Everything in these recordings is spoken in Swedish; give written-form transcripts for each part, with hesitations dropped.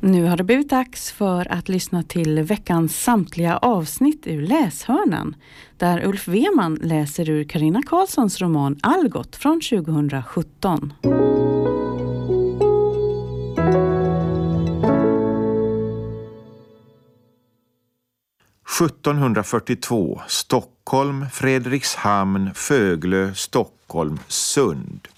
Nu har det blivit dags för att lyssna till veckans samtliga avsnitt ur Läshörnan, där Ulf Weman läser ur Carina Karlssons roman Algot från 2017. –1742, Stockholm, Fredrikshamn, Föglö, Stockholm, Sund.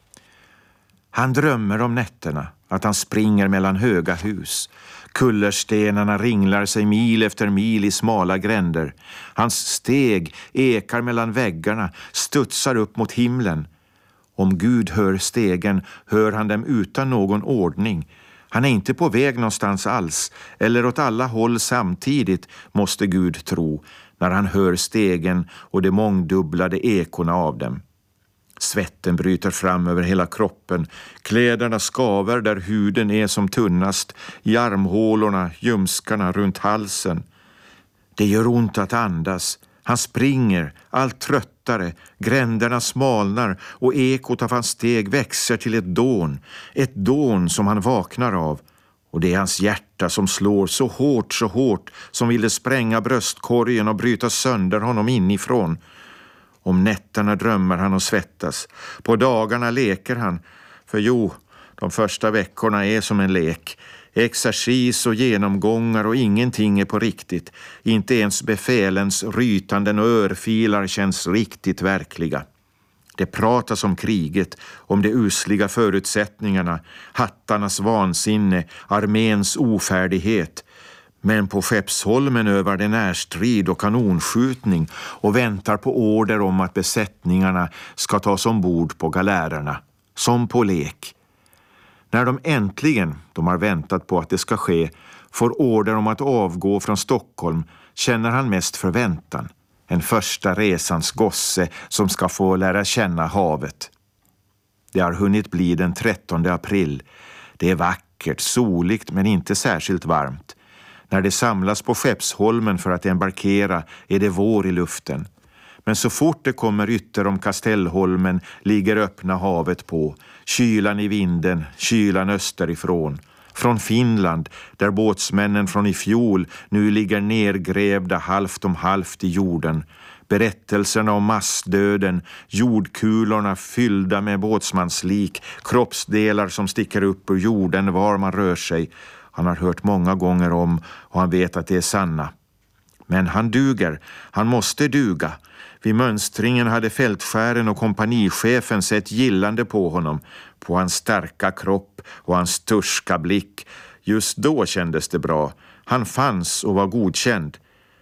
Han drömmer om nätterna, att han springer mellan höga hus. Kullerstenarna ringlar sig mil efter mil i smala gränder. Hans steg ekar mellan väggarna, studsar upp mot himlen. Om Gud hör stegen, hör han dem utan någon ordning. Han är inte på väg någonstans alls, eller åt alla håll samtidigt, måste Gud tro, när han hör stegen och de mångdubblade ekorna av dem. Svetten bryter fram över hela kroppen. Kläderna skaver där huden är som tunnast, i armhålorna, ljumskarna runt halsen. Det gör ont att andas. Han springer, allt tröttare. Gränderna smalnar och ekot av hans steg växer till ett dån. Ett dån som han vaknar av. Och det är hans hjärta som slår så hårt, som ville spränga bröstkorgen och bryta sönder honom inifrån. Om nätterna drömmer han och svettas. På dagarna leker han. För de första veckorna är som en lek. Exercis och genomgångar och ingenting är på riktigt. Inte ens befälens rytanden och örfilar känns riktigt verkliga. Det pratas om kriget, om de usliga förutsättningarna, hattarnas vansinne, arméns ofärdighet. Men på Skeppsholmen övar det närstrid och kanonskjutning och väntar på order om att besättningarna ska tas ombord på galärerna, som på lek. När de äntligen, de har väntat på att det ska ske, får order om att avgå från Stockholm, känner han mest förväntan. En första resans gosse som ska få lära känna havet. Det har hunnit bli den 13 april. Det är vackert, soligt men inte särskilt varmt. När det samlas på Skeppsholmen för att embarkera är det vår i luften. Men så fort det kommer ytter om Kastellholmen ligger öppna havet på. Kylan i vinden, kylan österifrån. Från Finland, där båtsmännen från i fjol nu ligger nergrävda halvt om halvt i jorden. Berättelserna om massdöden, jordkulorna fyllda med båtsmanslik, kroppsdelar som sticker upp ur jorden var man rör sig. Han har hört många gånger om och han vet att det är sanna. Men han duger, han måste duga. Vid mönstringen hade fältskären och kompanichefen sett gillande på honom, på hans starka kropp och hans turska blick. Just då kändes det bra. Han fanns och var godkänd.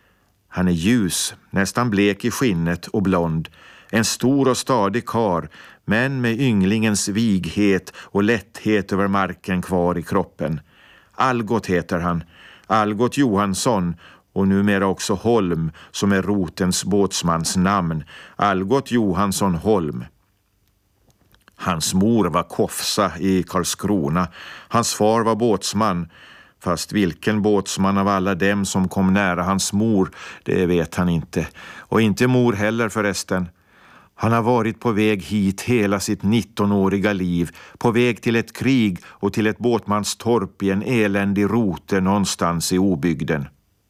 Han är ljus, nästan blek i skinnet och blond. En stor och stadig kar, men med ynglingens vighet och lätthet över marken kvar i kroppen. Algot heter han, Algot Johansson, och numera också Holm, som är rotens båtsmans namn. Algot Johansson Holm. Hans mor var kofsa i Karlskrona. Hans far var båtsman. Fast vilken båtsman av alla dem som kom nära hans mor, det vet han inte. Och inte mor heller förresten. Han har varit på väg hit hela sitt 19-åriga liv, på väg till ett krig och till ett båtmanstorp i en eländig rote någonstans i obygden.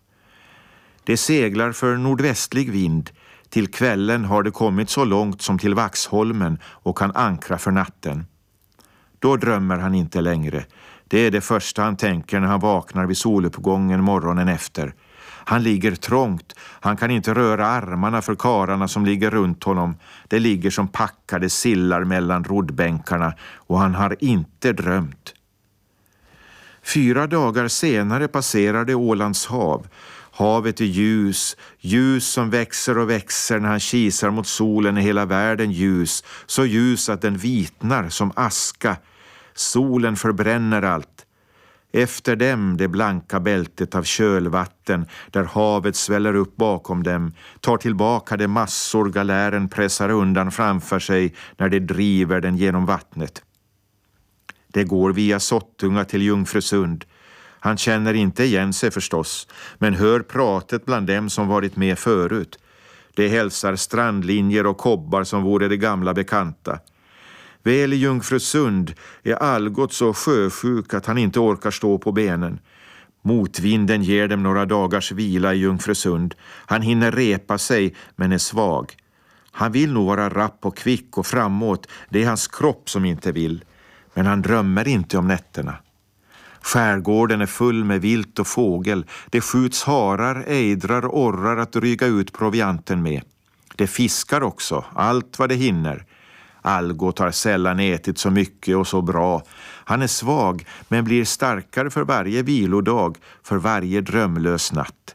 Det seglar för nordvästlig vind. Till kvällen har det kommit så långt som till Vaxholmen och kan ankra för natten. Då drömmer han inte längre. Det är det första han tänker när han vaknar vid soluppgången morgonen efter. Han ligger trångt. Han kan inte röra armarna för kararna som ligger runt honom. Det ligger som packade sillar mellan roddbänkarna och han har inte drömt. 4 dagar senare passerar det Ålands hav. Havet är ljus, ljus som växer och växer när han kisar mot solen är hela världen ljus. Så ljus att den vitnar som aska. Solen förbränner allt. Efter dem det blanka bältet av kölvatten där havet sväller upp bakom dem, tar tillbaka de massor galären pressar undan framför sig när det driver den genom vattnet. Det går via Sottunga till Jungfrusund. Han känner inte igen sig förstås, men hör pratet bland dem som varit med förut. Det hälsar strandlinjer och kobbar som vore det gamla bekanta. Väl i Jungfrusund är Algot så sjösjuk att han inte orkar stå på benen. Motvinden ger dem några dagars vila i Jungfrusund. Han hinner repa sig men är svag. Han vill nog vara rapp och kvick och framåt. Det är hans kropp som inte vill. Men han drömmer inte om nätterna. Skärgården är full med vilt och fågel. Det skjuts harar, ejdrar och orrar att dryga ut provianten med. Det fiskar också, allt vad det hinner. Algot har sällan ätit så mycket och så bra. Han är svag men blir starkare för varje vilodag, för varje drömlös natt.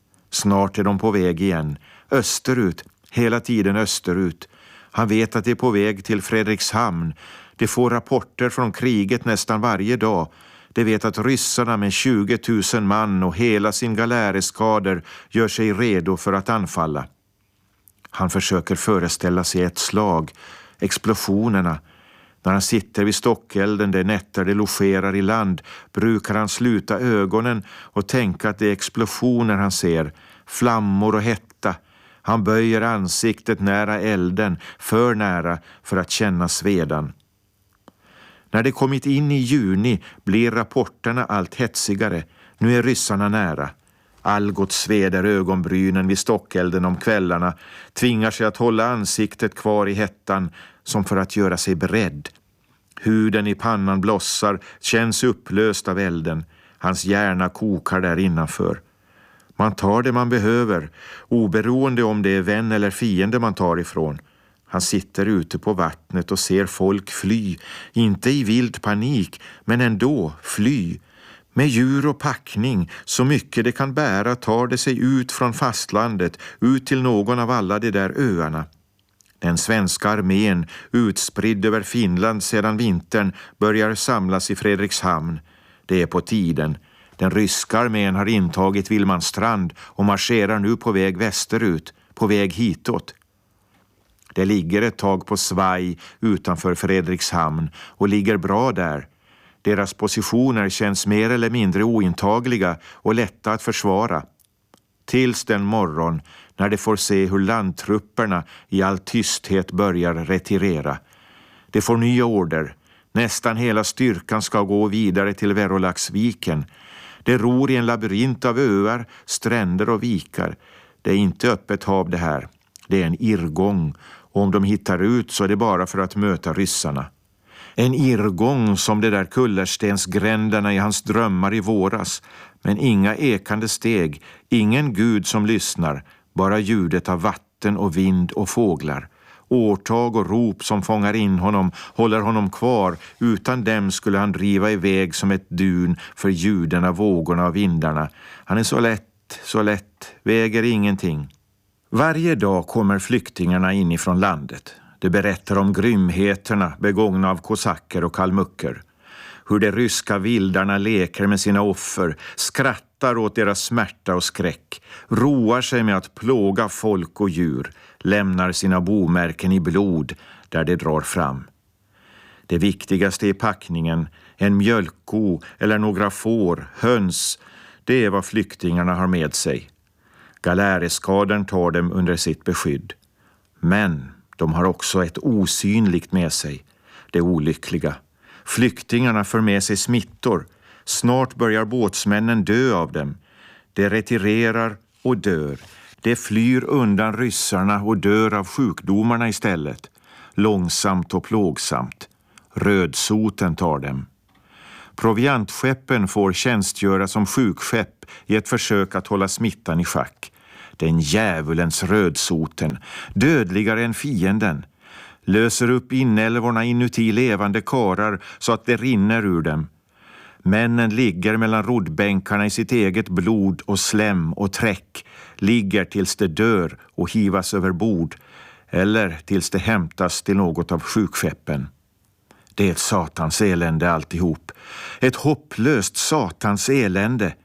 Snart är de på väg igen. Österut, hela tiden österut. Han vet att de är på väg till Fredrikshamn. De får rapporter från kriget nästan varje dag. De vet att ryssarna med 20 000 man och hela sin galäreskader gör sig redo för att anfalla. Han försöker föreställa sig ett slag, explosionerna. När han sitter vid stockelden där nätter det logerar i land brukar han sluta ögonen och tänka att det är explosioner han ser, flammor och hetta. Han böjer ansiktet nära elden, för nära för att känna svedan. När det kommit in i juni blir rapporterna allt hetsigare. Nu är ryssarna nära. Algot sveder ögonbrynen vid stockelden om kvällarna, tvingar sig att hålla ansiktet kvar i hettan som för att göra sig beredd. Huden i pannan blossar, känns upplöst av elden. Hans hjärna kokar där innanför. Man tar det man behöver, oberoende om det är vän eller fiende man tar ifrån. Han sitter ute på vattnet och ser folk fly, inte i vild panik, men ändå fly. Med djur och packning, så mycket det kan bära tar det sig ut från fastlandet, ut till någon av alla de där öarna. Den svenska armén, utspridd över Finland sedan vintern, börjar samlas i Fredrikshamn. Det är på tiden. Den ryska armén har intagit Vilmanstrand och marscherar nu på väg västerut, på väg hitåt. Det ligger ett tag på svaj utanför Fredrikshamn och ligger bra där. Deras positioner känns mer eller mindre ointagliga och lätta att försvara. Tills den morgon när de får se hur landtrupperna i all tysthet börjar retirera. De får nya order. Nästan hela styrkan ska gå vidare till Verolaxviken. De ror i en labyrint av öar, stränder och vikar. Det är inte öppet hav det här. Det är en irrgång, och om de hittar ut så är det bara för att möta ryssarna. En irrgång som de där kullerstensgränderna i hans drömmar i våras, men inga ekande steg, ingen gud som lyssnar, bara ljudet av vatten och vind och fåglar. Årtag och rop som fångar in honom, håller honom kvar. Utan dem skulle han driva iväg som ett dun för ljuden av vågorna och vindarna. Han är så lätt, väger ingenting. Varje dag kommer flyktingarna inifrån landet. De berättar om grymheterna begångna av kosacker och kalmucker. Hur de ryska vildarna leker med sina offer, skrattar åt deras smärta och skräck, roar sig med att plåga folk och djur, lämnar sina bomärken i blod där de drar fram. Det viktigaste i packningen, en mjölkko eller några får, höns, det är vad flyktingarna har med sig. Galäreskadern tar dem under sitt beskydd. Men de har också ett osynligt med sig, det olyckliga. Flyktingarna för med sig smittor. Snart börjar båtsmännen dö av dem. De retirerar och dör. De flyr undan ryssarna och dör av sjukdomarna istället. Långsamt och plågsamt. Rödsoten tar dem. Proviantskeppen får tjänstgöra som sjukskepp i ett försök att hålla smittan i schack. Den djävulens rödsoten, dödligare än fienden, löser upp inälvorna inuti levande karar så att det rinner ur dem. Männen ligger mellan roddbänkarna i sitt eget blod och slem och träck, ligger tills det dör och hivas över bord, eller tills det hämtas till något av sjukskeppen. Det är ett satans elände alltihop. Ett hopplöst satans elände.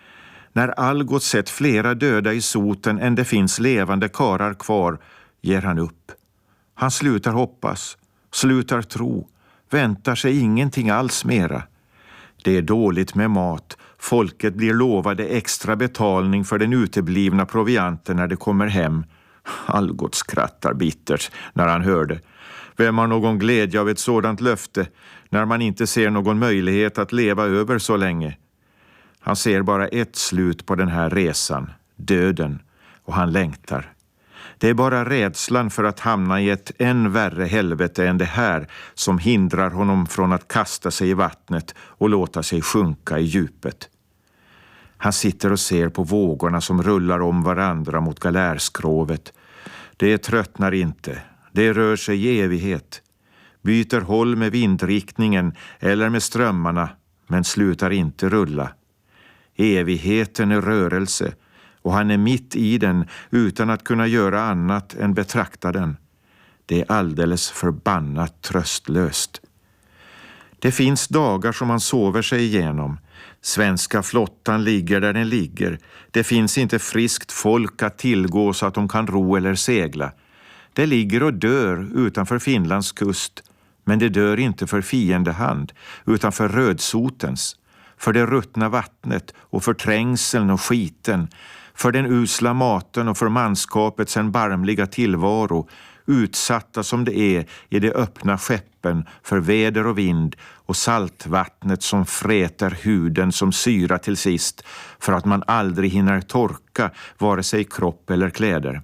När Algot sett flera döda i soten än det finns levande karar kvar, ger han upp. Han slutar hoppas, slutar tro, väntar sig ingenting alls mera. Det är dåligt med mat. Folket blir lovade extra betalning för den uteblivna provianten när det kommer hem. Algot skrattar bittert när han hör det. Vem har någon glädje av ett sådant löfte när man inte ser någon möjlighet att leva över så länge? Han ser bara ett slut på den här resan, döden, och han längtar. Det är bara rädslan för att hamna i ett än värre helvete än det här som hindrar honom från att kasta sig i vattnet och låta sig sjunka i djupet. Han sitter och ser på vågorna som rullar om varandra mot galärskrovet. Det tröttnar inte. Det rör sig i evighet. Byter håll med vindriktningen eller med strömmarna, men slutar inte rulla. Evigheten är rörelse, och han är mitt i den utan att kunna göra annat än betrakta den. Det är alldeles förbannat tröstlöst. Det finns dagar som han sover sig igenom. Svenska flottan ligger där den ligger. Det finns inte friskt folk att tillgå så att de kan ro eller segla. Det ligger och dör utanför Finlands kust, men det dör inte för fiendehand utan för rödsotens, för det ruttna vattnet och för trängseln och skiten, för den usla maten och för manskapets erbarmliga tillvaro, utsatta som det är i de öppna skeppen för väder och vind och saltvattnet som fräter huden som syra till sist för att man aldrig hinner torka vare sig kropp eller kläder.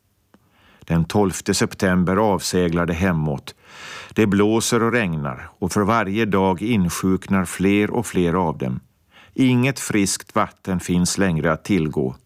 Den 12 september avseglar det hemåt. Det blåser och regnar och för varje dag insjuknar fler och fler av dem. Inget friskt vatten finns längre att tillgå.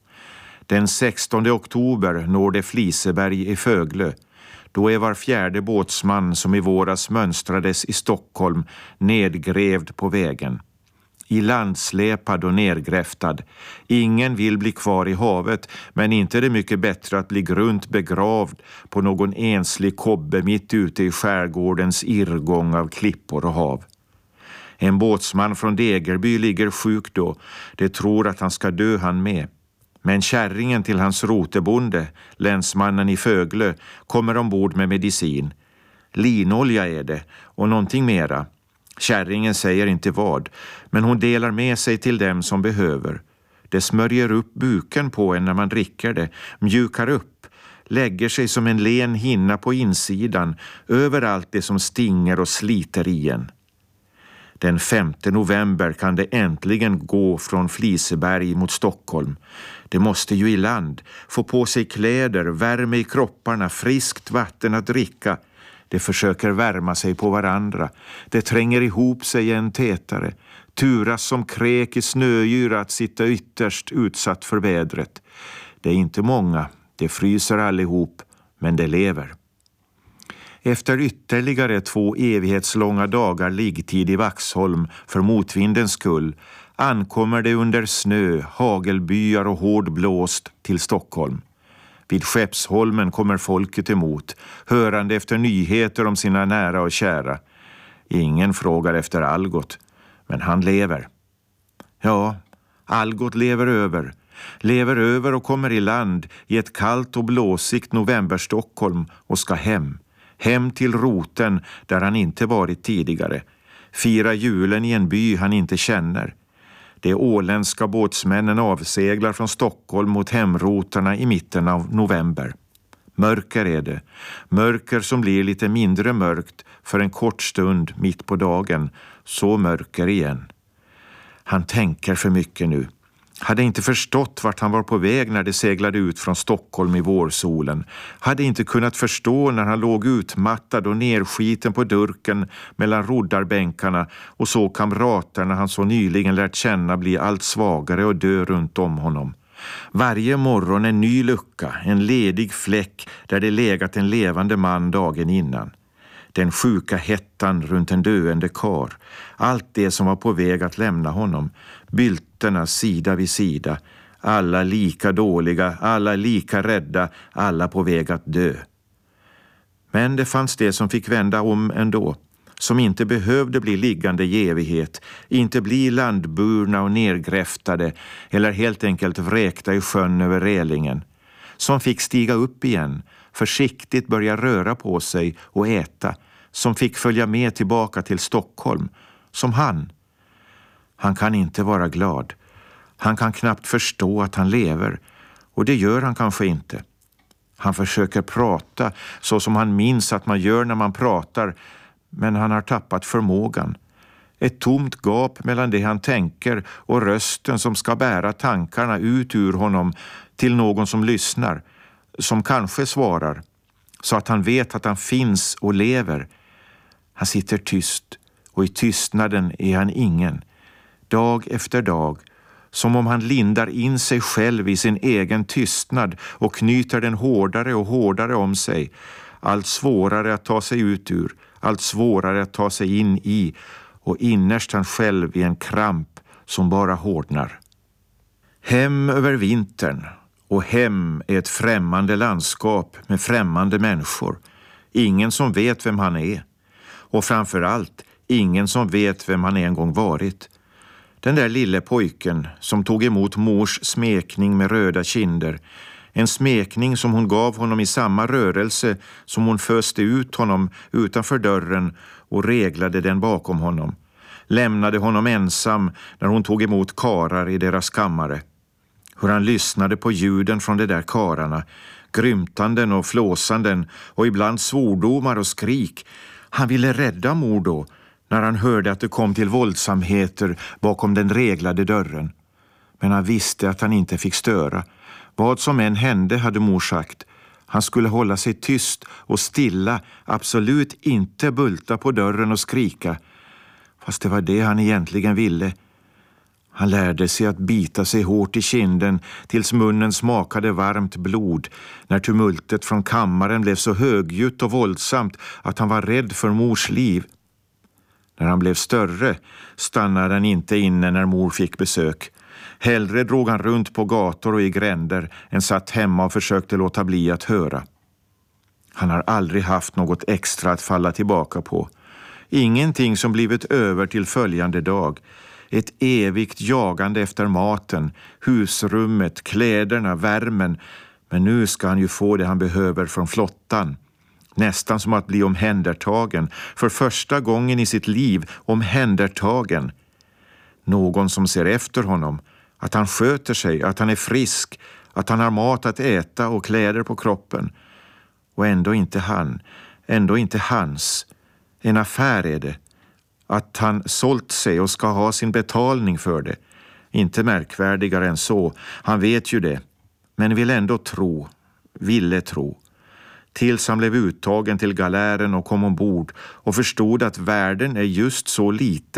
Den 16 oktober når det Fliseberg i Föglö. Då är var fjärde båtsman som i våras mönstrades i Stockholm nedgrävd på vägen. I landsläpad och nergräftad. Ingen vill bli kvar i havet, men inte är det mycket bättre att bli grunt begravd på någon enslig kobbe mitt ute i skärgårdens irrgång av klippor och hav. En båtsman från Degerby ligger sjuk då. Det tror att han ska dö han med. Men kärringen till hans rotebonde, länsmannen i Föglö, kommer ombord med medicin. Linolja är det och någonting mera. Kärringen säger inte vad, men hon delar med sig till dem som behöver. Det smörjer upp buken på en när man dricker det, mjukar upp, lägger sig som en len hinna på insidan över allt det som stinger och sliter i en. Den 5 november kan det äntligen gå från Fliseberg mot Stockholm. Det måste ju i land, få på sig kläder, värme i kropparna, friskt vatten att dricka. Det försöker värma sig på varandra. Det tränger ihop sig en tätare. Turas som kräk i snöyra att sitta ytterst utsatt för vädret. Det är inte många, det fryser allihop, men det lever. Efter ytterligare 2 evighetslånga dagar liggtid i Vaxholm för motvindens skull ankommer det under snö, hagelbyar och hård blåst till Stockholm. Vid Skeppsholmen kommer folket emot, hörande efter nyheter om sina nära och kära. Ingen frågar efter Algot, men han lever. Ja, Algot lever över och kommer i land i ett kallt och blåsigt november-Stockholm och ska hem till roten där han inte varit tidigare, fira julen i en by han inte känner. De åländska båtsmännen avseglar från Stockholm mot hemrotarna i mitten av november. Mörker är det, mörker som blir lite mindre mörkt för en kort stund mitt på dagen, så mörker igen. Han tänker för mycket nu. Hade inte förstått vart han var på väg när det seglade ut från Stockholm i vårsolen. Hade inte kunnat förstå när han låg utmattad och nerskiten på durken mellan roddarbänkarna och så kamraterna han så nyligen lärt känna bli allt svagare och dö runt om honom. Varje morgon en ny lucka, en ledig fläck där det legat en levande man dagen innan. Den sjuka hettan runt en döende kar. Allt det som var på väg att lämna honom. Bylterna sida vid sida. Alla lika dåliga, alla lika rädda, alla på väg att dö. Men det fanns det som fick vända om ändå. Som inte behövde bli liggande i evighet. Inte bli landburna och nergräftade. Eller helt enkelt vräkta i sjön över relingen. Som fick stiga upp igen. Försiktigt börja röra på sig och äta, som fick följa med tillbaka till Stockholm, som han. Han kan inte vara glad. Han kan knappt förstå att han lever, och det gör han kanske inte. Han försöker prata så som han minns att man gör när man pratar, men han har tappat förmågan. Ett tomt gap mellan det han tänker och rösten som ska bära tankarna ut ur honom till någon som lyssnar, som kanske svarar, så att han vet att han finns och lever. Han sitter tyst, och i tystnaden är han ingen. Dag efter dag, som om han lindar in sig själv i sin egen tystnad och knyter den hårdare och hårdare om sig. Allt svårare att ta sig ut ur, allt svårare att ta sig in i, och innerst han själv i en kramp som bara hårdnar. Hem över vintern, och hem är ett främmande landskap med främmande människor. Ingen som vet vem han är. Och framförallt ingen som vet vem han en gång varit. Den där lille pojken som tog emot mors smekning med röda kinder. En smekning som hon gav honom i samma rörelse som hon föste ut honom utanför dörren och reglade den bakom honom. Lämnade honom ensam när hon tog emot karar i deras kammare. Hur han lyssnade på ljuden från de där kararna, grymtanden och flåsanden och ibland svordomar och skrik. Han ville rädda mor då, när han hörde att det kom till våldsamheter bakom den reglade dörren. Men han visste att han inte fick störa. Vad som än hände, hade mor sagt. Han skulle hålla sig tyst och stilla, absolut inte bulta på dörren och skrika. Fast det var det han egentligen ville. Han lärde sig att bita sig hårt i kinden tills munnen smakade varmt blod, när tumultet från kammaren blev så högljutt och våldsamt att han var rädd för mors liv. När han blev större stannade han inte inne när mor fick besök. Hellre drog han runt på gator och i gränder än satt hemma och försökte låta bli att höra. Han har aldrig haft något extra att falla tillbaka på. Ingenting som blivit över till följande dag. Ett evigt jagande efter maten, husrummet, kläderna, värmen. Men nu ska han ju få det han behöver från flottan. Nästan som att bli omhändertagen. För första gången i sitt liv omhändertagen. Någon som ser efter honom. Att han sköter sig, att han är frisk. Att han har mat att äta och kläder på kroppen. Och ändå inte han. Ändå inte hans. En affär är det. Att han sålt sig och ska ha sin betalning för det. Inte märkvärdigare än så. Han vet ju det. Men vill ändå tro. Ville tro. Tills han blev uttagen till galären och kom ombord och förstod att världen är just så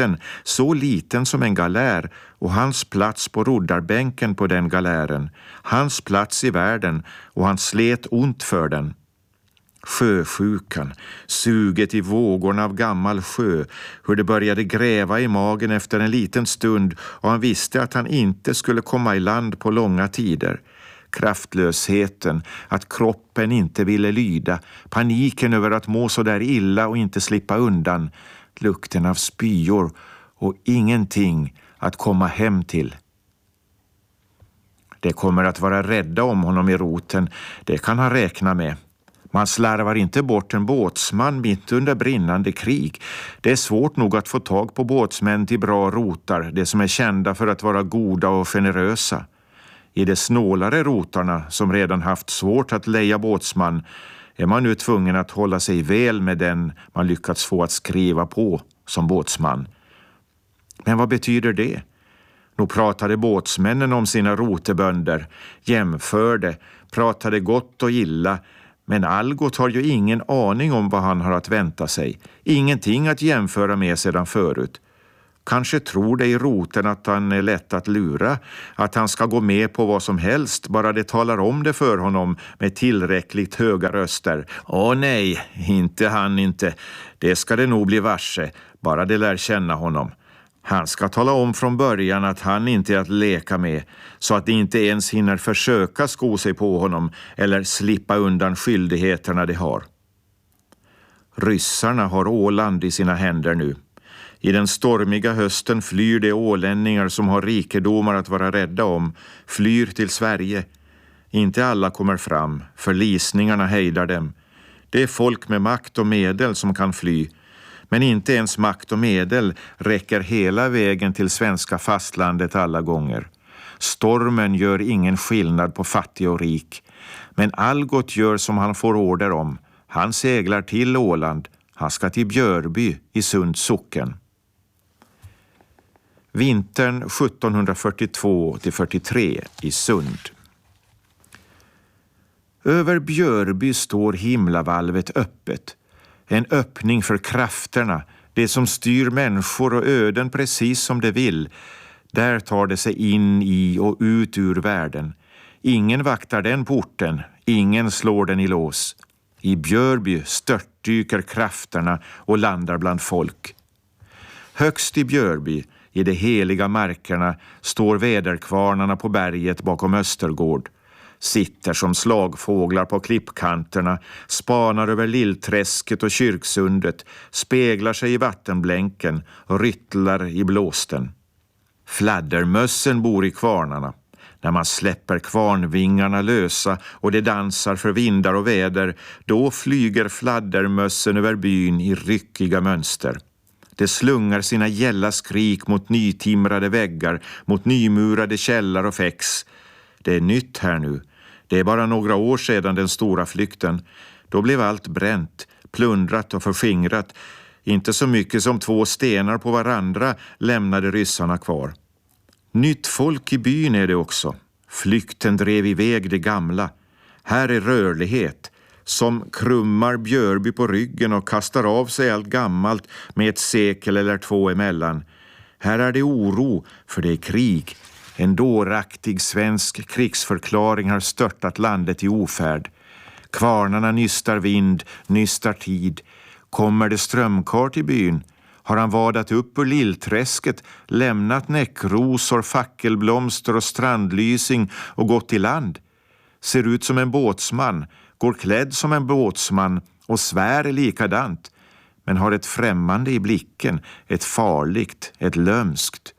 liten som en galär, och hans plats på roddarbänken på den galären, hans plats i världen, och han slet ont för den. Sjösjukan, suget i vågorna av gammal sjö, hur det började gräva i magen efter en liten stund, och han visste att han inte skulle komma i land på långa tider. Kraftlösheten, att kroppen inte ville lyda, paniken över att må så där illa och inte slippa undan, lukten av spyor och ingenting att komma hem till. Det kommer att vara rädda om honom i roten, det kan han räkna med. Man slarvar inte bort en båtsman mitt under brinnande krig. Det är svårt nog att få tag på båtsmän till bra rotar, det som är kända för att vara goda och generösa. I de snålare rotarna, som redan haft svårt att leja båtsman, är man nu tvungen att hålla sig väl med den man lyckats få att skriva på som båtsman. Men vad betyder det? Nog pratade båtsmännen om sina rotebönder, jämförde, pratade gott och illa, men Algot har ju ingen aning om vad han har att vänta sig. Ingenting att jämföra med sedan förut. Kanske tror det i roten att han är lätt att lura, att han ska gå med på vad som helst, bara det talar om det för honom med tillräckligt höga röster. Nej, inte han inte. Det ska det nog bli varse, bara det lär känna honom. Han ska tala om från början att han inte är att leka med, så att de inte ens hinner försöka sko sig på honom eller slippa undan skyldigheterna de har. Ryssarna har Åland i sina händer nu. I den stormiga hösten flyr de ålänningar som har rikedomar att vara rädda om, flyr till Sverige. Inte alla kommer fram, förlisningarna hejdar dem. Det är folk med makt och medel som kan fly. Men inte ens makt och medel räcker hela vägen till svenska fastlandet alla gånger. Stormen gör ingen skillnad på fattig och rik. Men Algot gör som han får order om. Han seglar till Åland. Han ska till Björby i Sunds socken. Vintern 1742-43 i Sund. Över Björby står himlavalvet öppet. En öppning för krafterna, det som styr människor och öden precis som det vill. Där tar det sig in i och ut ur världen. Ingen vaktar den porten, ingen slår den i lås. I Björby störtdyker krafterna och landar bland folk. Högst i Björby, i de heliga markerna, står väderkvarnarna på berget bakom Östergård. Sitter som slagfåglar på klippkanterna, spanar över Lillträsket och Kyrksundet, speglar sig i vattenblänken och ryttlar i blåsten. Fladdermössen bor i kvarnarna. När man släpper kvarnvingarna lösa och det dansar för vindar och väder, då flyger fladdermössen över byn i ryckiga mönster. Det slungar sina gälla skrik mot nytimrade väggar, mot nymurade källar och fäx. Det är nytt här nu. Det är bara några år sedan den stora flykten. Då blev allt bränt, plundrat och förskingrat. Inte så mycket som 2 stenar på varandra lämnade ryssarna kvar. Nytt folk i byn är det också. Flykten drev iväg det gamla. Här är rörlighet, som krummar Björby på ryggen och kastar av sig allt gammalt med ett sekel eller 2 emellan. Här är det oro, för det är krig. En dåraktig svensk krigsförklaring har störtat landet i ofärd. Kvarnarna nystar vind, nystar tid. Kommer det strömkar till byn? Har han vadat upp ur Lillträsket, lämnat näckrosor, fackelblomster och strandlysing och gått i land? Ser ut som en båtsman, går klädd som en båtsman och svär likadant, men har ett främmande i blicken, ett farligt, ett lömskt.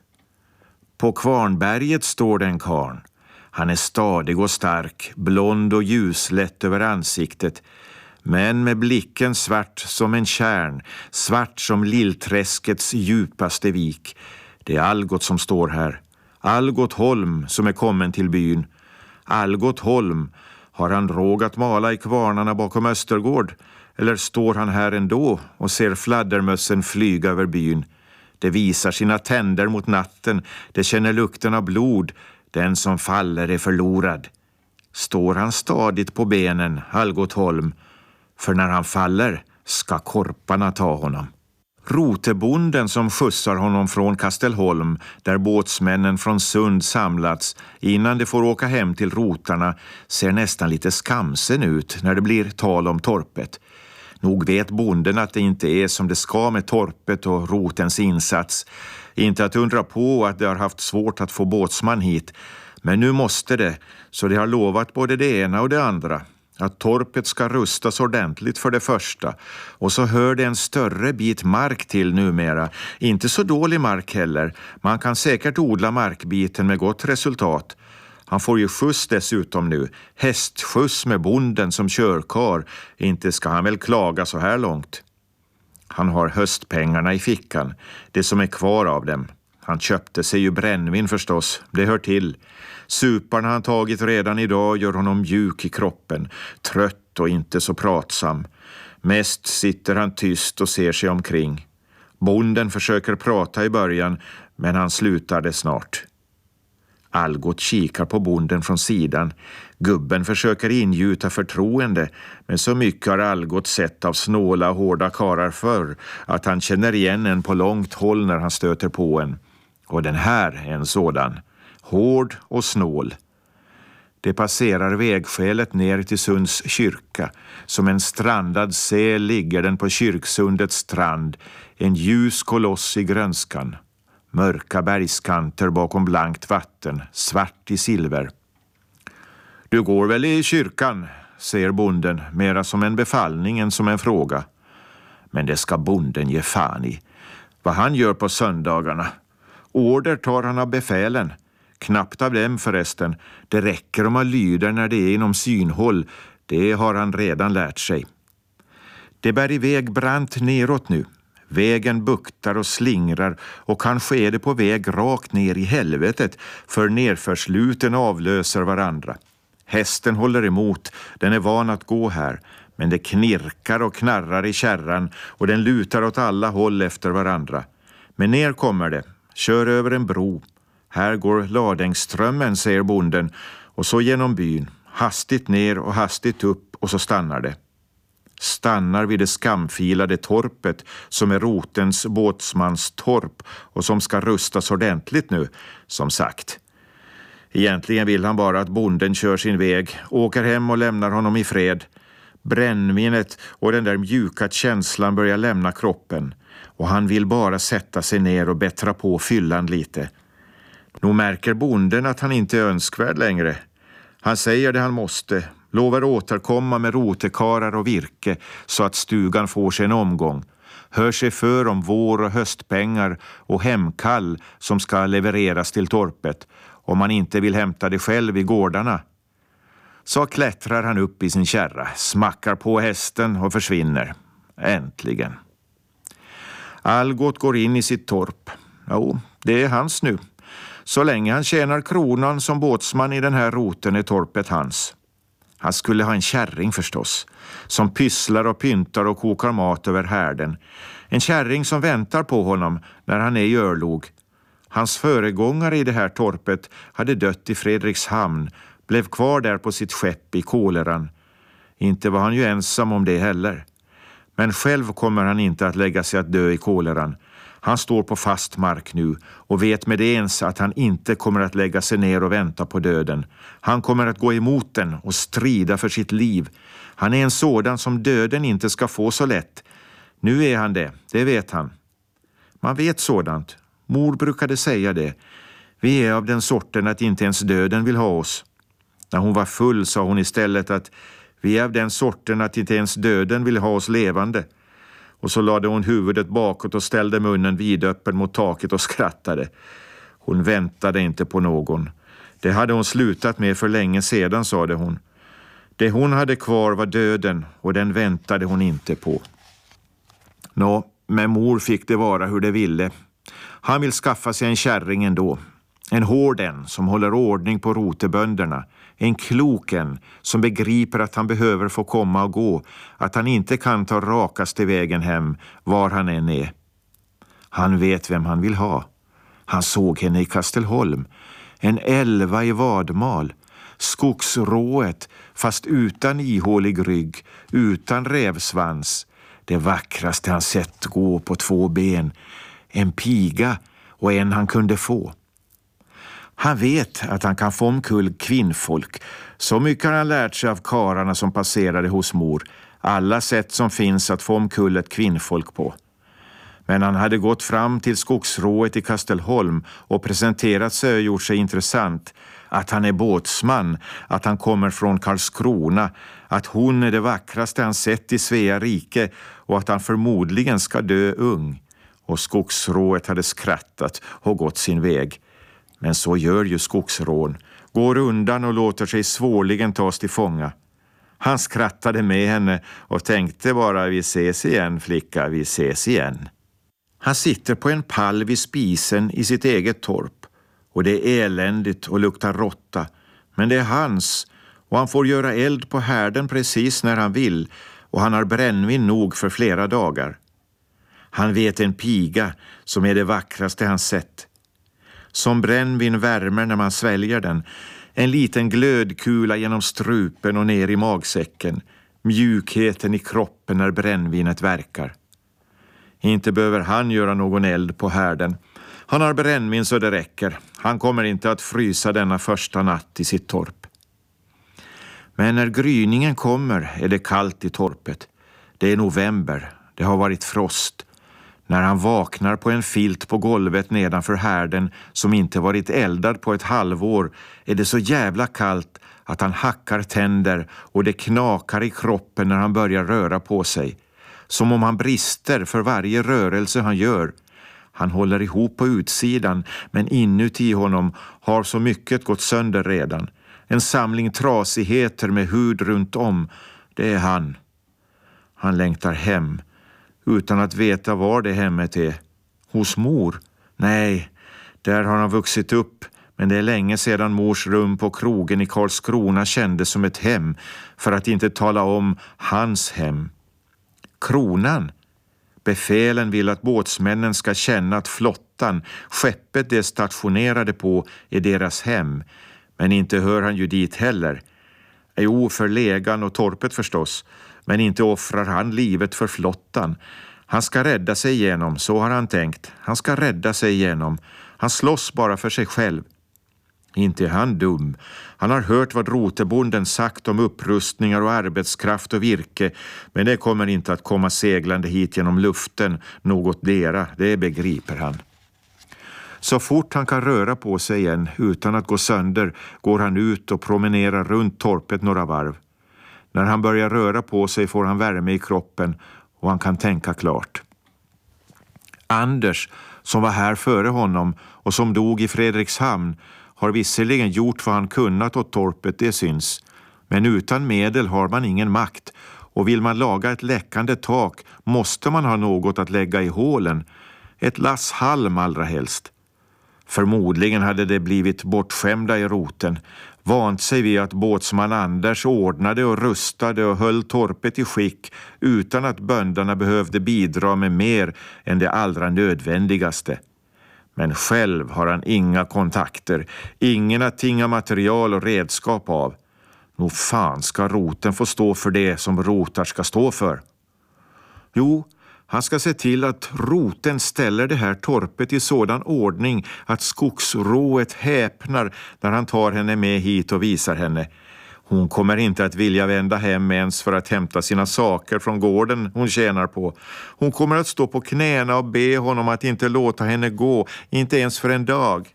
På Kvarnberget står den karn. Han är stadig och stark, blond och ljuslätt över ansiktet, men med blicken svart som en kärn, svart som Lillträskets djupaste vik. Det är Algot som står här. Algot Holm som är kommen till byn. Algot Holm, har han råg att mala i kvarnarna bakom Östergård? Eller står han här ändå och ser fladdermössen flyga över byn? Det visar sina tänder mot natten, det känner lukten av blod. Den som faller är förlorad. Står han stadigt på benen, Algot Holm? För när han faller ska korparna ta honom. Rotebonden som skjutsar honom från Kastelholm, där båtsmännen från Sund samlats innan de får åka hem till rotarna, ser nästan lite skamsen ut när det blir tal om torpet. Nog vet bonden att det inte är som det ska med torpet och rotens insats. Inte att undra på att de har haft svårt att få båtsman hit. Men nu måste det, så de har lovat både det ena och det andra. Att torpet ska rustas ordentligt för det första. Och så hör det en större bit mark till numera. Inte så dålig mark heller. Man kan säkert odla markbiten med gott resultat. Han får ju skjuts dessutom nu. Hästskjuts med bonden som körkar. Inte ska han väl klaga så här långt. Han har höstpengarna i fickan. Det som är kvar av dem. Han köpte sig ju brännvin förstås. Det hör till. Suparna han tagit redan idag gör honom mjuk i kroppen. Trött och inte så pratsam. Mest sitter han tyst och ser sig omkring. Bonden försöker prata i början, men han slutar det snart. Algot kikar på bonden från sidan. Gubben försöker ingjuta förtroende, men så mycket har Algot sett av snåla och hårda karar förr att han känner igen en på långt håll när han stöter på en. Och den här är en sådan. Hård och snål. Det passerar vägskälet ner till Sunds kyrka. Som en strandad säl ligger den på Kyrksundets strand. En ljus koloss i grönskan. Mörka bergskanter bakom blankt vatten, svart i silver. Du går väl i kyrkan, säger bonden, mera som en befallning än som en fråga. Men det ska bonden ge fan i. Vad han gör på söndagarna. Order tar han av befälen. Knappt av dem förresten. Det räcker om man lyder när det är inom synhåll. Det har han redan lärt sig. Det bär iväg brant neråt nu. Vägen buktar och slingrar och kanske är det på väg rakt ner i helvetet för nerförsluten avlöser varandra. Hästen håller emot, den är van att gå här, men det knirkar och knarrar i kärran och den lutar åt alla håll efter varandra. Men ner kommer det, kör över en bro. Här går Ladängsströmmen, säger bonden, och så genom byn, hastigt ner och hastigt upp, och så stannar det. Stannar vid det skamfilade torpet som är rotens båtsmans torp och som ska rustas ordentligt nu, som sagt. Egentligen vill han bara att bonden kör sin väg, åker hem och lämnar honom i fred. Brännvinet och den där mjuka känslan börjar lämna kroppen och han vill bara sätta sig ner och bättra på fyllan lite. Nog märker bonden att han inte är önskvärd längre. Han säger det han måste, lovar återkomma med rotekarar och virke så att stugan får sig en omgång. Hör sig för om vår- och höstpengar och hemkall som ska levereras till torpet om man inte vill hämta det själv i gårdarna. Så klättrar han upp i sin kärra, smackar på hästen och försvinner. Äntligen. Algot går in i sitt torp. Jo, det är hans nu. Så länge han tjänar kronan som båtsman i den här roten är torpet hans. Han skulle ha en kärring förstås, som pysslar och pyntar och kokar mat över härden. En kärring som väntar på honom när han är i Örlog. Hans föregångare i det här torpet hade dött i Fredrikshamn, blev kvar där på sitt skepp i koleran. Inte var han ju ensam om det heller. Men själv kommer han inte att lägga sig att dö i koleran. Han står på fast mark nu och vet med det ens att han inte kommer att lägga sig ner och vänta på döden. Han kommer att gå emot den och strida för sitt liv. Han är en sådan som döden inte ska få så lätt. Nu är han det vet han. Man vet sådant. Mor brukade säga det. Vi är av den sorten att inte ens döden vill ha oss. När hon var full sa hon istället att vi är av den sorten att inte ens döden vill ha oss levande. Och så lade hon huvudet bakåt och ställde munnen vidöppen mot taket och skrattade. Hon väntade inte på någon. Det hade hon slutat med för länge sedan, sade hon. Det hon hade kvar var döden och den väntade hon inte på. Nå, med mor fick det vara hur det ville. Han vill skaffa sig en kärring ändå. En hård en som håller ordning på rotebönderna. En klok en som begriper att han behöver få komma och gå. Att han inte kan ta rakaste vägen hem var han än är. Han vet vem han vill ha. Han såg henne i Kastelholm. En 11 i vadmal. Skogsrået fast utan ihålig rygg. Utan rävsvans. Det vackraste han sett gå på 2 ben. En piga och en han kunde få. Han vet att han kan få omkull kvinnfolk. Så mycket har han lärt sig av kararna som passerade hos mor. Alla sätt som finns att få omkull ett kvinnfolk på. Men han hade gått fram till skogsrået i Kastelholm och presenterat sig och gjort sig intressant. Att han är båtsman, att han kommer från Karlskrona, att hon är det vackraste han sett i Svea rike och att han förmodligen ska dö ung. Och skogsrået hade skrattat och gått sin väg. Men så gör ju skogsrån. Går undan och låter sig svårligen tas till fånga. Han skrattade med henne och tänkte bara vi ses igen flicka, vi ses igen. Han sitter på en pall vid spisen i sitt eget torp. Och det är eländigt och luktar råtta. Men det är hans och han får göra eld på härden precis när han vill. Och han har brännvin nog för flera dagar. Han vet en piga som är det vackraste han sett. Som brännvin värmer när man sväljer den. En liten glödkula genom strupen och ner i magsäcken. Mjukheten i kroppen när brännvinet verkar. Inte behöver han göra någon eld på härden. Han har brännvin så det räcker. Han kommer inte att frysa denna första natt i sitt torp. Men när gryningen kommer är det kallt i torpet. Det är november. Det har varit frost. När han vaknar på en filt på golvet nedanför härden som inte varit eldad på ett halvår är det så jävla kallt att han hackar tänder och det knakar i kroppen när han börjar röra på sig. Som om han brister för varje rörelse han gör. Han håller ihop på utsidan men inuti honom har så mycket gått sönder redan. En samling trasigheter med hud runt om, det är han. Han längtar hem. Utan att veta var det hemmet är. Hos mor? Nej, där har han vuxit upp. men det är länge sedan mors rum på krogen i Karlskrona kändes som ett hem, för att inte tala om hans hem. Kronan. Befälen vill att båtsmännen ska känna att flottan, skeppet de är stationerade på, är deras hem. Men inte hör han ju dit heller. Jo, för legan och torpet förstås. Men inte offrar han livet för flottan. Han ska rädda sig igenom, så har han tänkt. Han ska rädda sig igenom. Han slåss bara för sig själv. Inte är han dum. Han har hört vad Rotebonden sagt om upprustningar och arbetskraft och virke, men det kommer inte att komma seglande hit genom luften, något dera, det begriper han. Så fort han kan röra på sig igen utan att gå sönder går han ut och promenerar runt torpet några varv. När han börjar röra på sig får han värme i kroppen och han kan tänka klart. Anders, som var här före honom och som dog i Fredrikshamn, har visserligen gjort vad han kunnat åt torpet, det syns. Men utan medel har man ingen makt, och vill man laga ett läckande tak måste man ha något att lägga i hålen. Ett lass halm allra helst. Förmodligen hade det blivit bortskämda i roten. Vant sig vid att båtsman Anders ordnade och rustade och höll torpet i skick utan att bönderna behövde bidra med mer än det allra nödvändigaste. Men själv har han inga kontakter, ingen att tinga material och redskap av. Nog fan ska roten få stå för det som rotar ska stå för. Jo, han ska se till att roten ställer det här torpet i sådan ordning att skogsrået häpnar när han tar henne med hit och visar henne. Hon kommer inte att vilja vända hem ens för att hämta sina saker från gården hon tjänar på. Hon kommer att stå på knäna och be honom att inte låta henne gå, inte ens för en dag.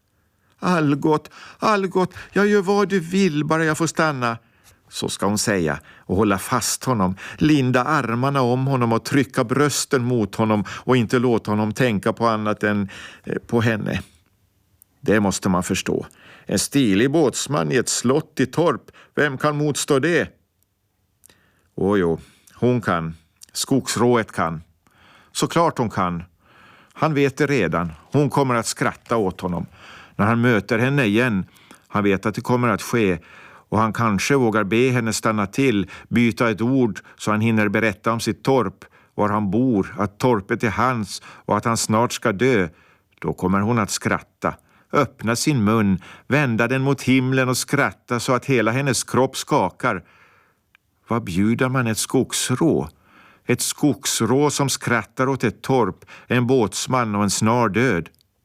Algot, jag gör vad du vill, bara jag får stanna. Så ska hon säga och hålla fast honom, linda armarna om honom och trycka brösten mot honom och inte låta honom tänka på annat än på henne. Det måste man förstå. En stilig båtsman i ett slott i torp, vem kan motstå det? Jo, hon kan. Skogsrået kan. Såklart hon kan. Han vet det redan. Hon kommer att skratta åt honom. När han möter henne igen, han vet att det kommer att ske, och han kanske vågar be henne stanna till, byta ett ord så han hinner berätta om sitt torp, var han bor, att torpet är hans och att han snart ska dö. Då kommer hon att skratta. Öppna sin mun, vända den mot himlen och skratta så att hela hennes kropp skakar. Vad bjuder man ett skogsrå? Ett skogsrå som skrattar åt ett torp, en båtsman och en snar död.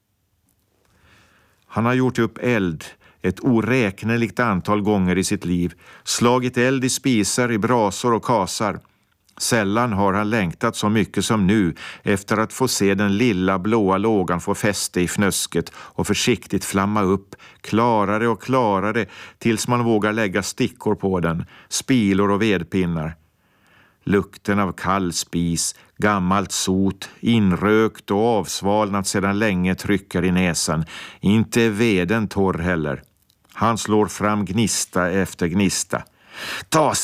Han har gjort upp eld ett oräkneligt antal gånger i sitt liv, slagit eld i spisar, i brasor och kasar. Sällan har han längtat så mycket som nu efter att få se den lilla blåa lågan få fäste i fnösket och försiktigt flamma upp, klarare och klarare tills man vågar lägga stickor på den, spilor och vedpinnar. Lukten av kall spis, gammalt sot, inrökt och avsvalnat sedan länge trycker i näsan. Inte är veden torr heller. Han slår fram gnista efter gnista. Ta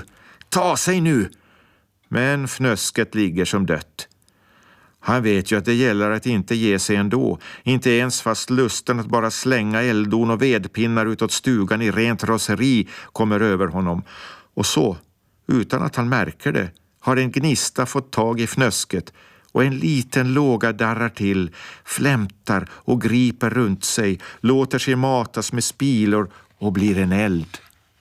sig nu! Men fnösket ligger som dött. Han vet ju att det gäller att inte ge sig ändå, inte ens fast lusten att bara slänga eldon och vedpinnar utåt stugan i rent raseri kommer över honom. Och så, utan att han märker det, har en gnista fått tag i fnösket och en liten låga darrar till, flämtar och griper runt sig, låter sig matas med spilor och blir en eld.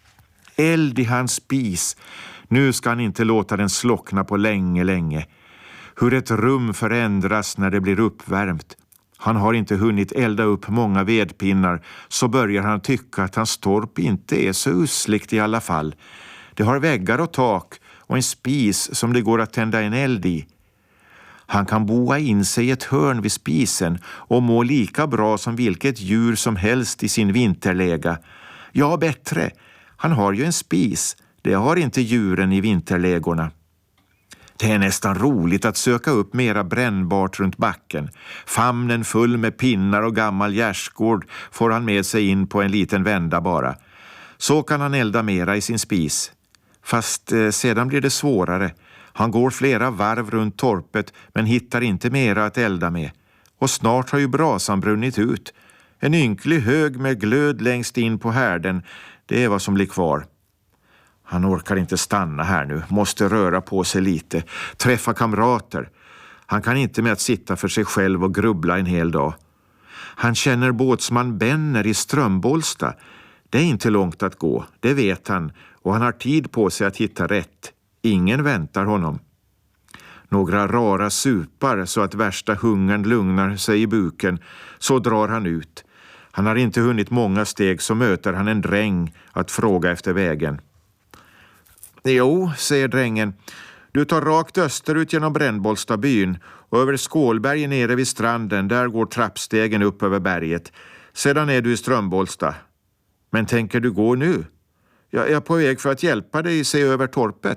Eld i hans spis. Nu ska han inte låta den slockna på länge. Hur ett rum förändras när det blir uppvärmt. Han har inte hunnit elda upp många vedpinnar, så börjar han tycka att hans torp inte är så usligt i alla fall. Det har väggar och tak och en spis som det går att tända en eld i. Han kan boa in sig i ett hörn vid spisen och må lika bra som vilket djur som helst i sin vinterläga. Ja, bättre. Han har ju en spis. Det har inte djuren i vinterlägorna. Det är nästan roligt att söka upp mera brännbart runt backen. Famnen full med pinnar och gammal gärdsgård får han med sig in på en liten vända bara. Så kan han elda mera i sin spis. Fast sedan blir det svårare. Han går flera varv runt torpet men hittar inte mera att elda med. Och snart har ju brasan brunnit ut. En ynklig hög med glöd längst in på härden, det är vad som blir kvar. Han orkar inte stanna här nu, måste röra på sig lite, träffa kamrater. Han kan inte med att sitta för sig själv och grubbla en hel dag. Han känner båtsman Benner i Strömbollsta. Det är inte långt att gå, det vet han, och han har tid på sig att hitta rätt. Ingen väntar honom. Några rara supar så att värsta hungern lugnar sig i buken, så drar han ut. Han har inte hunnit många steg så möter han en dräng att fråga efter vägen. Jo, säger drängen. Du tar rakt österut genom Brännbollstabyn och över Skålberg nere vid stranden. Där går trappstegen upp över berget. Sedan är du i Strömbollsta. Men tänker du gå nu? Jag är på väg för att hjälpa dig se över torpet.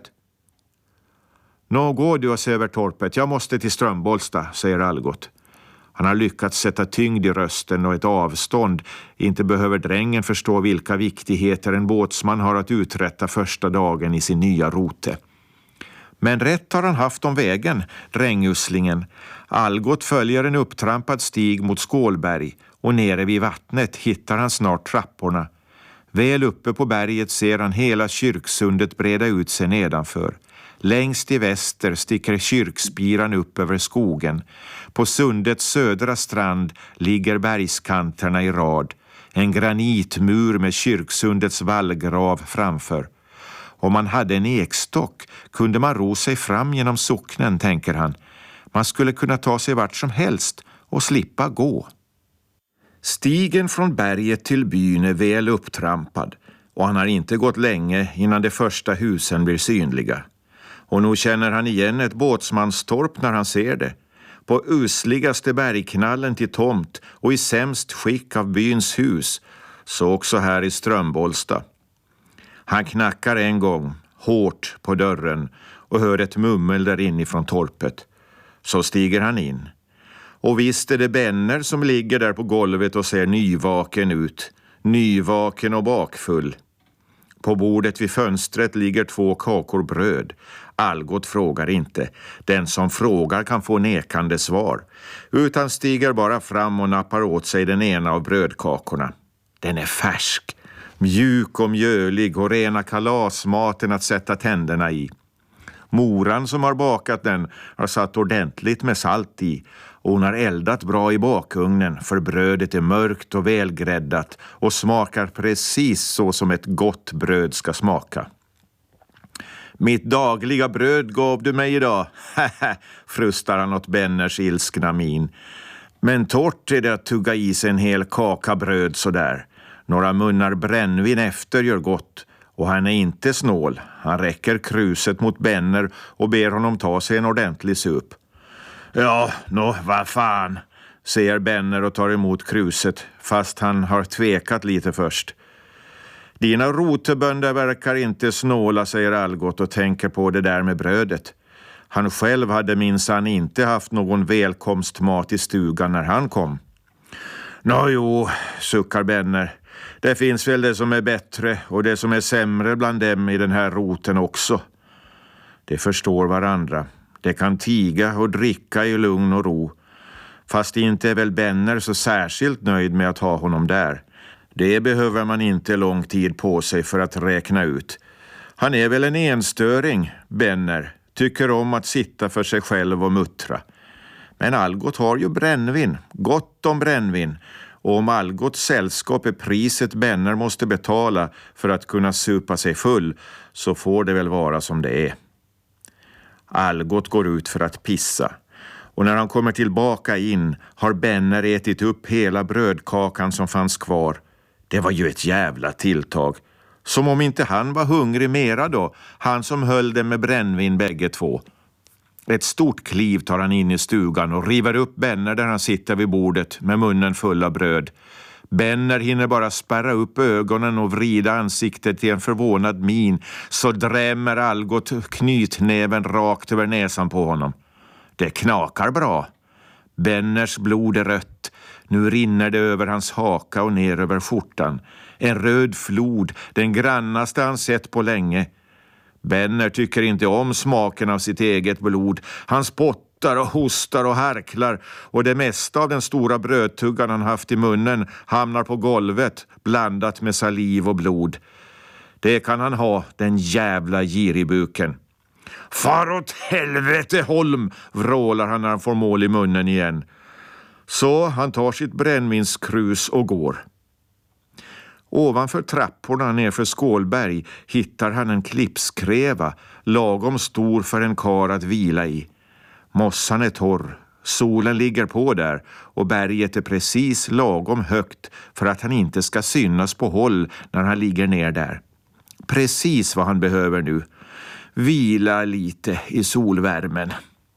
Nå, går du och se över torpet. Jag måste till Strömbollsta, säger Algot. Han har lyckats sätta tyngd i rösten och ett avstånd. Inte behöver drängen förstå vilka viktigheter en båtsman har att uträtta första dagen i sin nya rote. Men rätt har han haft om vägen, drängusslingen. Algot följer en upptrampad stig mot Skålberg och nere vid vattnet hittar han snart trapporna. Väl uppe på berget ser han hela kyrksundet breda ut sig nedanför. Längst i väster sticker kyrkspiran upp över skogen. På sundets södra strand ligger bergskanterna i rad. En granitmur med kyrksundets vallgrav framför. Om man hade en ekstock kunde man ro sig fram genom socknen, tänker han. Man skulle kunna ta sig vart som helst och slippa gå. Stigen från berget till byn är väl upptrampad och han har inte gått länge innan de första husen blir synliga. Och nu känner han igen ett båtsmanstorp när han ser det. På usligaste bergknallen till tomt och i sämst skick av byns hus, så också här i Strömbollsta. Han knackar en gång, hårt på dörren och hör ett mummel där inifrån torpet. Så stiger han in. Och visst är det Benner som ligger där på golvet och ser nyvaken ut. Nyvaken och bakfull. På bordet vid fönstret ligger 2 kakor bröd. Algot frågar inte. Den som frågar kan få nekande svar. Utan stiger bara fram och nappar åt sig den ena av brödkakorna. Den är färsk, mjuk och mjölig och rena kalasmaten att sätta tänderna i. Moran som har bakat den har satt ordentligt med salt i och hon har eldat bra i bakugnen för brödet är mörkt och välgräddat och smakar precis så som ett gott bröd ska smaka. Mitt dagliga bröd gav du mig idag, frustar han åt Benners ilskna min. Men torrt är det att tugga i sig en hel kaka bröd sådär. Några munnar brännvin efter gör gott. Och han är inte snål. Han räcker kruset mot Benner och ber honom ta sig en ordentlig sup. Ja, vad fan, säger Benner och tar emot kruset, fast han har tvekat lite först. Dina rotebönder verkar inte snåla, säger Algot och tänker på det där med brödet. Han själv hade minsann inte haft någon välkomstmat i stugan när han kom. Jo, suckar Benner. Det finns väl det som är bättre och det som är sämre bland dem i den här roten också. De förstår varandra. De kan tiga och dricka i lugn och ro. Fast inte är väl Benner så särskilt nöjd med att ha honom där. Det behöver man inte lång tid på sig för att räkna ut. Han är väl en enstöring, Benner. Tycker om att sitta för sig själv och muttra. Men Algot har ju brännvin, gott om brännvin. Och om Algots sällskap är priset Benner måste betala för att kunna supa sig full, så får det väl vara som det är. Algot går ut för att pissa. Och när han kommer tillbaka in har Benner ätit upp hela brödkakan som fanns kvar. Det var ju ett jävla tilltag. Som om inte han var hungrig mera då, han som höll det med brännvin bägge två. Ett stort kliv tar han in i stugan och river upp Benner där han sitter vid bordet med munnen full av bröd. Benner hinner bara spärra upp ögonen och vrida ansiktet till en förvånad min, så drämmer Algot knytnäven rakt över näsan på honom. Det knakar bra. Benners blod är rött. Nu rinner det över hans haka och ner över skjortan. En röd flod, den grannaste han sett på länge. Benner tycker inte om smaken av sitt eget blod. Han spottar spottar och hostar och harklar och det mesta av den stora brödtuggan han haft i munnen hamnar på golvet blandat med saliv och blod. Det kan han ha, den jävla giribuken. Far åt helvete, Holm, vrålar han när han får mål i munnen igen. Så han tar sitt brännvinskrus och går. Ovanför trapporna nerför Skålberg hittar han en klippskreva, lagom stor för en kar att vila i. Mossan är torr, solen ligger på där och berget är precis lagom högt för att han inte ska synas på håll när han ligger ner där. Precis vad han behöver nu. Vila lite i solvärmen.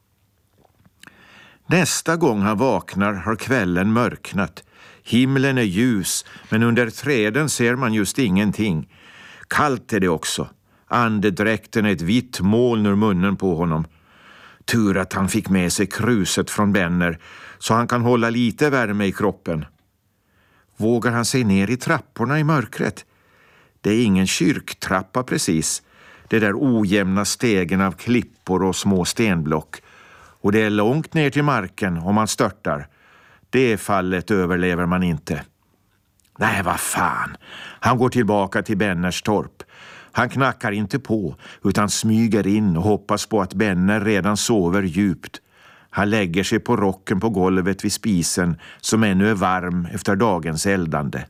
Nästa gång han vaknar har kvällen mörknat. Himlen är ljus, men under träden ser man just ingenting. Kallt är det också. Andedräkten är ett vitt moln ur munnen på honom. Tur att han fick med sig kruset från Benner, så han kan hålla lite värme i kroppen. Vågar han sig ner i trapporna i mörkret? Det är ingen kyrktrappa precis. Det där ojämna stegen av klippor och små stenblock. Och det är långt ner till marken om man störtar. Det fallet överlever man inte. Nej, vad fan. Han går tillbaka till Benners torp. Han knackar inte på utan smyger in och hoppas på att Benner redan sover djupt. Han lägger sig på rocken på golvet vid spisen som ännu är varm efter dagens eldande.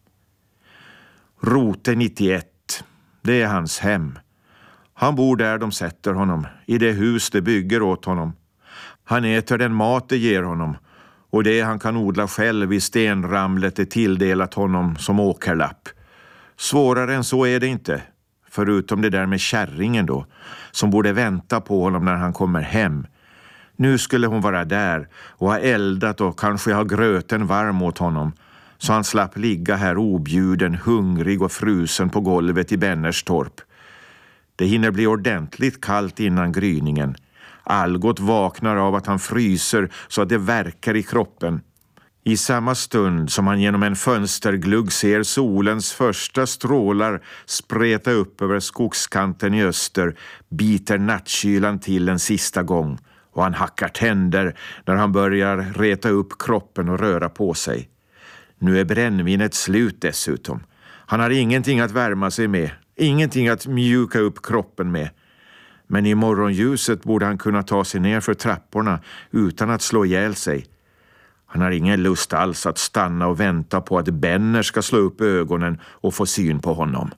Rote 91. Det är hans hem. Han bor där de sätter honom, i det hus de bygger åt honom. Han äter den mat de ger honom och det han kan odla själv i stenramlet är tilldelat honom som åkerlapp. Svårare än så är det inte, förutom det där med kärringen då, som borde vänta på honom när han kommer hem. Nu skulle hon vara där och ha eldat och kanske ha gröten varm åt honom, så han slapp ligga här objuden, hungrig och frusen på golvet i Benners torp. Det hinner bli ordentligt kallt innan gryningen. Algot vaknar av att han fryser så att det värker i kroppen. I samma stund som han genom en fönsterglugg ser solens första strålar spreta upp över skogskanten i öster biter nattkylan till en sista gång och han hackar tänder när han börjar reta upp kroppen och röra på sig. Nu är brännvinet slut dessutom. Han har ingenting att värma sig med, ingenting att mjuka upp kroppen med. Men i morgonljuset borde han kunna ta sig ner för trapporna utan att slå ihjäl sig. Han har ingen lust alls att stanna och vänta på att Benner ska slå upp ögonen och få syn på honom.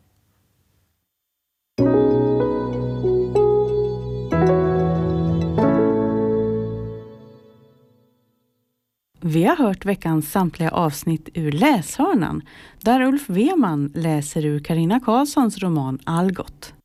Vi har hört veckans samtliga avsnitt ur Läshörnan, där Ulf Weman läser ur Carina Karlssons roman Algot.